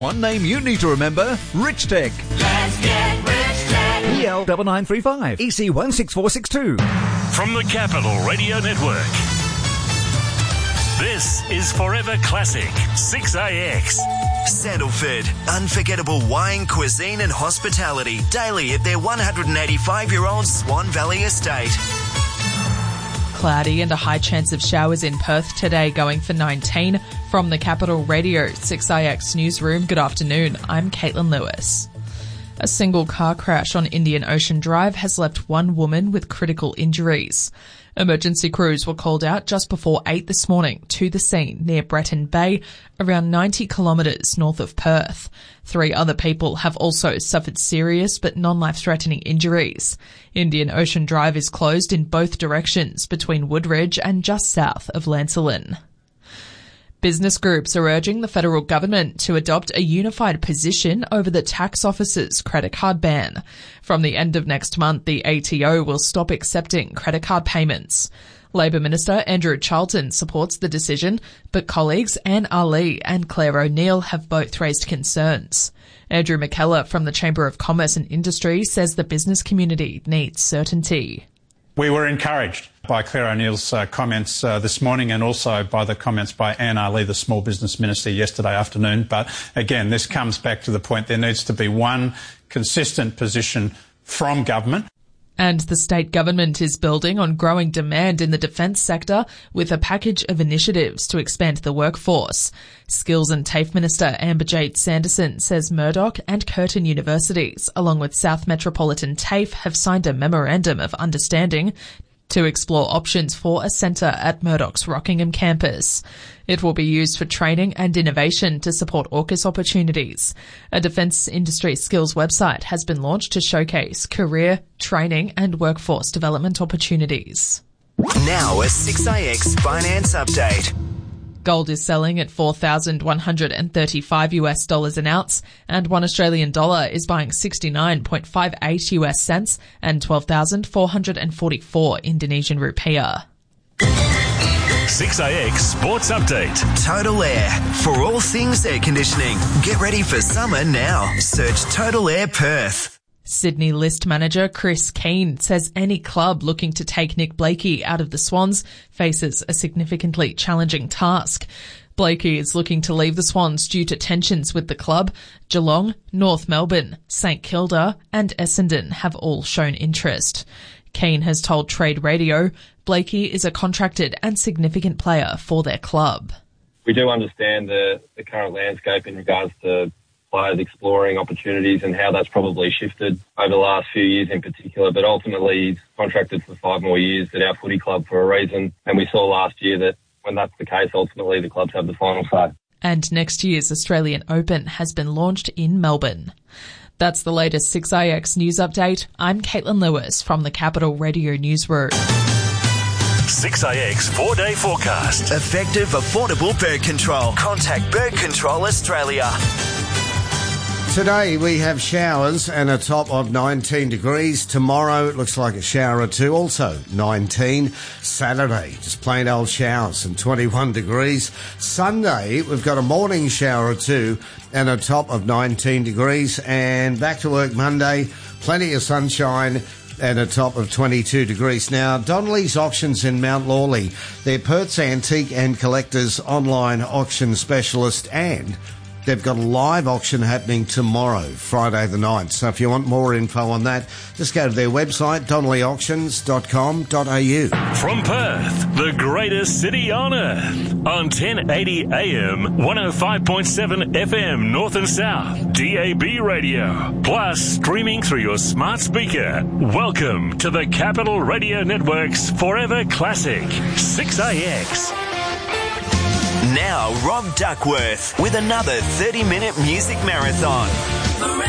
One name you need to remember, Rich Tech. Let's get Rich Tech. EL 9935, EC 16462. From the Capital Radio Network, this is Forever Classic 6AX. Sandalford, unforgettable wine, cuisine and hospitality daily at their 185-year-old Swan Valley estate. Cloudy and a high chance of showers in Perth today, going for 19. From the Capital Radio 6IX Newsroom, good afternoon. I'm Caitlin Lewis. A single car crash on Indian Ocean Drive has left one woman with critical injuries. Emergency crews were called out just before 8 this morning to the scene near Breton Bay, around 90 kilometres north of Perth. 3 other people have also suffered serious but non-life-threatening injuries. Indian Ocean Drive is closed in both directions between Woodridge and just south of Lancelin. Business groups are urging the federal government to adopt a unified position over the tax office's credit card ban. From the end of next month, the ATO will stop accepting credit card payments. Labor Minister Andrew Charlton supports the decision, but colleagues Anne Ali and Claire O'Neill have both raised concerns. Andrew McKellar from the Chamber of Commerce and Industry says the business community needs certainty. We were encouraged by Claire O'Neill's comments this morning, and also by the comments by Anne Ali, the Small Business Minister, yesterday afternoon. But again, this comes back to the point there needs to be one consistent position from government. And the state government is building on growing demand in the defence sector with a package of initiatives to expand the workforce. Skills and TAFE Minister Amber Jade Sanderson says Murdoch and Curtin universities, along with South Metropolitan TAFE, have signed a memorandum of understanding to explore options for a centre at Murdoch's Rockingham campus. It will be used for training and innovation to support AUKUS opportunities. A defence industry skills website has been launched to showcase career, training and workforce development opportunities. Now a 6IX finance update. Gold is selling at $4,135 an ounce, and $1 Australian dollar is buying 69.58 US cents and 12,444 Indonesian rupiah. 6AX Sports Update. Total Air. For all things air conditioning. Get ready for summer now. Search Total Air Perth. Sydney List manager Chris Keane says any club looking to take Nick Blakey out of the Swans faces a significantly challenging task. Blakey is looking to leave the Swans due to tensions with the club. Geelong, North Melbourne, St Kilda and Essendon have all shown interest. Keane has told Trade Radio Blakey is a contracted and significant player for their club. We do understand the current landscape in regards to players exploring opportunities and how that's probably shifted over the last few years in particular. But ultimately, he's contracted for 5 more years at our footy club for a reason. And we saw last year that when that's the case, ultimately the clubs have the final say. And next year's Australian Open has been launched in Melbourne. That's the latest 6IX news update. I'm Caitlin Lewis from the Capital Radio Newsroom. 6AX 4-day forecast. Effective, affordable bird control. Contact Bird Control Australia. Today we have showers and a top of 19 degrees. Tomorrow it looks like a shower or two, also 19. Saturday, just plain old showers and 21 degrees. Sunday we've got a morning shower or two and a top of 19 degrees. And back to work Monday, plenty of sunshine and a top of 22 degrees. Now, Donnelly's Auctions in Mount Lawley, they're Perth's antique and collectors online auction specialist, and they've got a live auction happening tomorrow, Friday the 9th. So if you want more info on that, just go to their website, donnellyauctions.com.au. From Perth, the greatest city on earth. On 1080 AM, 105.7 FM North and South, DAB radio. Plus, streaming through your smart speaker. Welcome to the Capital Radio Network's Forever Classic, 6AX. Now, Rob Duckworth with another 30-minute music marathon.